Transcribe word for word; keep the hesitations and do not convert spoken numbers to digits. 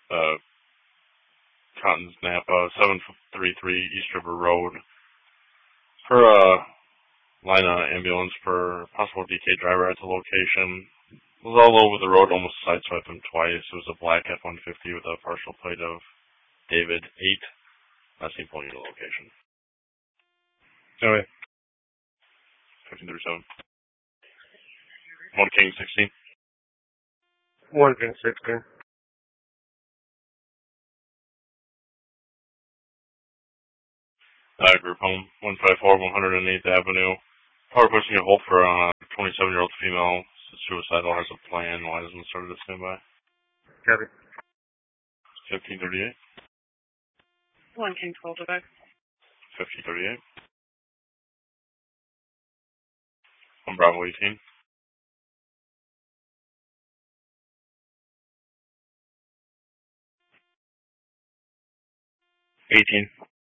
uh, Cotton's Napa, seven three three East River Road. For a line of ambulance for possible D K driver at the location. It was all over the road, almost sideswiped him twice. It was a black F one fifty with a partial plate of David eight. Last name pulling the location. Anyway. fifteen thirty-seven. one King sixteen. one King sixteen. Uh, group home, one five four, one oh eighth Avenue. Power pushing a hold for a twenty-seven-year-old female. Suicidal, has a plan. Why doesn't start to stand by? Copy. fifteen thirty-eight. one King twelve to back. fifteen thirty-eight. one Bravo eighteen. eighteen.